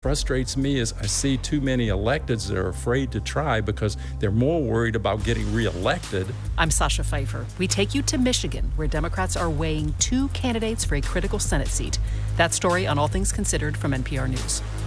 frustrates me is I see too many electeds that are afraid to try because they're more worried about getting reelected. I'm Sasha Pfeiffer. We take you to Michigan, where Democrats are weighing two candidates for a critical Senate seat. That story on All Things Considered from NPR News.